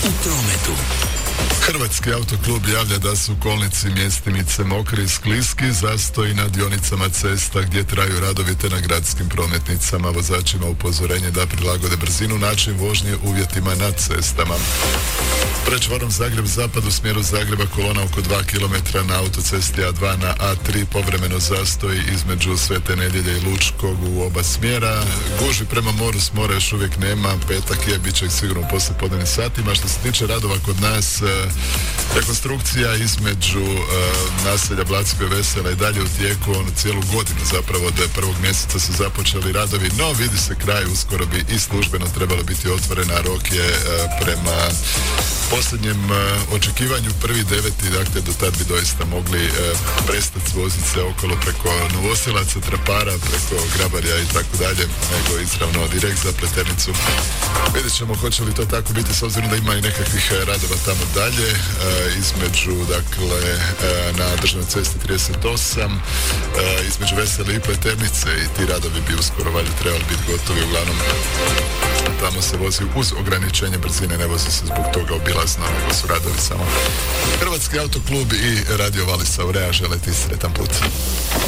u prometu. Hrvatski autoklub javlja da su kolnici mjestimice mokri i skliski, zastoji na dionicama cesta gdje traju radovi te na gradskim prometnicama. Vozačima upozorenje da prilagode brzinu, način vožnje uvjetima na cestama. Pred čvorom Zagreb-Zapad u smjeru Zagreba kolona oko 2 km na autocesti A2 na A3 povremeno zastoji između Svete Nedjelje i Lučkog u oba smjera. Gužvi prema moru s mora još uvijek nema, petak je, bit će sigurno u poslijepodnevnim satima. Što se tiče radova kod nas, rekonstrukcija između naselja Blacko i Vesela i dalje u tijeku, cijelu godinu zapravo od 1. mjeseca su započeli radovi, no vidi se kraj, uskoro bi i službeno trebalo biti otvorena, rok je prema posljednjem očekivanju 1.9. dakle do tad bi doista mogli prestati voziti se okolo preko Novosilaca, Trapara, preko Grabarja i tako dalje, nego izravno direkt za Pleternicu. Vidjet ćemo hoće li to tako biti s obzirom da ima i nekakvih radova tamo dalje, između dakle na državnoj cesti 38, između Vesele i Pleternice, i ti radovi bi uskoro valjda trebali biti gotovi. Uglavnom tamo se vozi uz ograničenje brzine, ne vozi se zbog toga obilazno, nego su radovi samo. Hrvatski autoklub i Radio Valisa Urea žele ti sretan put.